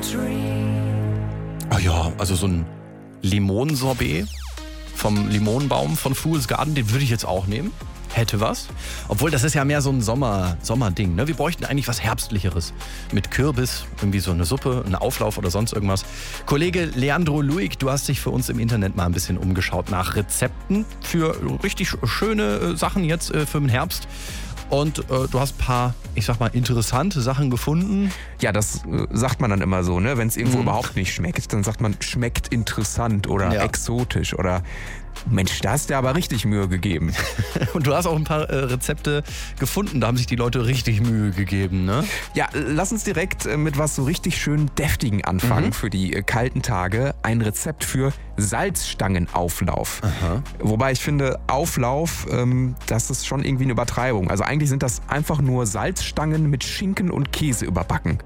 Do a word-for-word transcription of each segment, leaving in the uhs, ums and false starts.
Ah ja, also so ein Limonensorbet vom Limonenbaum von Fool's Garden, den würde ich jetzt auch nehmen. Hätte was. Obwohl, das ist ja mehr so ein Sommer, Sommerding. Ne? Wir bräuchten eigentlich was Herbstlicheres. Mit Kürbis, irgendwie so eine Suppe, einen Auflauf oder sonst irgendwas. Kollege Leandro Luig, du hast dich für uns im Internet mal ein bisschen umgeschaut nach Rezepten für richtig schöne Sachen jetzt äh, für den Herbst. Und äh, du hast ein paar, ich sag mal, interessante Sachen gefunden. Ja, das äh, sagt man dann immer so, ne? Wenn es irgendwo Mhm. überhaupt nicht schmeckt, dann sagt man, schmeckt interessant oder Ja. exotisch oder Mensch, da hast du aber richtig Mühe gegeben. Und du hast auch ein paar äh, Rezepte gefunden. Da haben sich die Leute richtig Mühe gegeben, ne? Ja, lass uns direkt äh, mit was so richtig schön Deftigen anfangen Mhm. für die äh, kalten Tage. Ein Rezept für Salzstangenauflauf. Aha. Wobei ich finde, Auflauf, ähm, das ist schon irgendwie eine Übertreibung. Also eigentlich sind das einfach nur Salzstangen mit Schinken und Käse überbacken.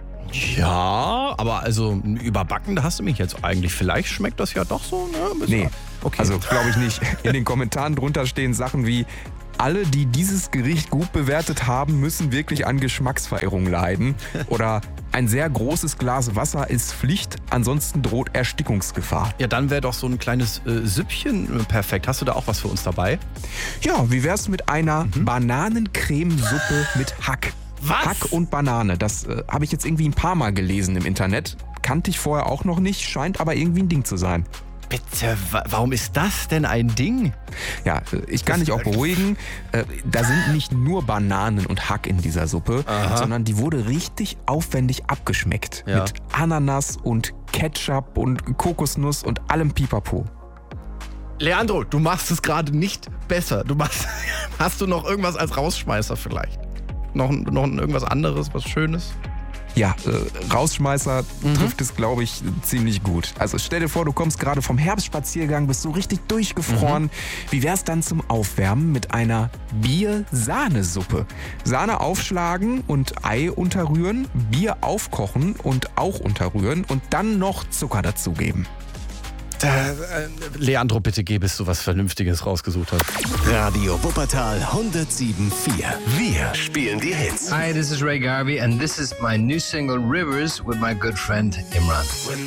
Ja, aber also überbacken, da hast du mich jetzt eigentlich. Vielleicht schmeckt das ja doch so, ne? Nee, Okay. also glaube ich nicht. In den Kommentaren drunter stehen Sachen wie: Alle, die dieses Gericht gut bewertet haben, müssen wirklich an Geschmacksverirrung leiden. Oder ein sehr großes Glas Wasser ist Pflicht, ansonsten droht Erstickungsgefahr. Ja, dann wäre doch so ein kleines äh, Süppchen äh, perfekt. Hast du da auch was für uns dabei? Ja, wie wär's mit einer Bananencremesuppe mit Hack? Was? Hack und Banane, das äh, habe ich jetzt irgendwie ein paar Mal gelesen im Internet. Kannte ich vorher auch noch nicht, scheint aber irgendwie ein Ding zu sein. Bitte, wa- warum ist das denn ein Ding? Ja, äh, ich kann dich auch beruhigen, äh, da sind nicht nur Bananen und Hack in dieser Suppe, Aha. sondern die wurde richtig aufwendig abgeschmeckt. Ja. Mit Ananas und Ketchup und Kokosnuss und allem Pipapo. Leandro, du machst es gerade nicht besser. Du machst, hast du noch irgendwas als Rausschmeißer vielleicht? Noch, noch irgendwas anderes, was Schönes? Ja, äh, Rausschmeißer trifft es, glaube ich, ziemlich gut. Also stell dir vor, du kommst gerade vom Herbstspaziergang, bist so richtig durchgefroren. Wie wär's dann zum Aufwärmen mit einer Bier-Sahnesuppe? Sahne aufschlagen und Ei unterrühren, Bier aufkochen und auch unterrühren und dann noch Zucker dazugeben. Da, äh, Leandro, bitte geh, bis du was Vernünftiges rausgesucht hast. Radio Wuppertal hundertsieben Komma vier. Wir spielen die Hits. Hi, this is Ray Garvey, and this is my new single Rivers with my good friend Imran.